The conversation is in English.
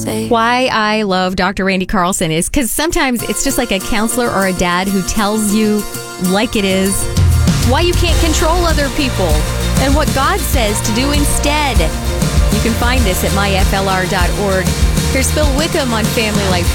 Why I love Dr. Randy Carlson is because sometimes it's just like a counselor or a dad who tells you like it is why you can't control other people and what God says to do instead. You can find this at myflr.org. Here's Phil Wickham on Family Life